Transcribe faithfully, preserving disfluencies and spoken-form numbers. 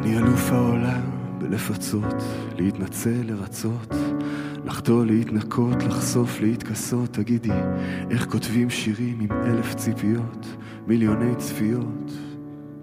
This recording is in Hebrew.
אני אלוף העולם בלפצות, להתנצל, לרצות, לחטוא, להתנקות, לחשוף, להתכסות. תגידי, איך כותבים שירים עם אלף ציפיות, מיליוני צפיות?